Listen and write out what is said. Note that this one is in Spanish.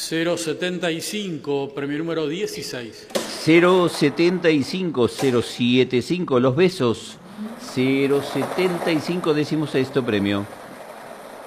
075, premio número 16. 075, 075, los besos. 075, 16º premio.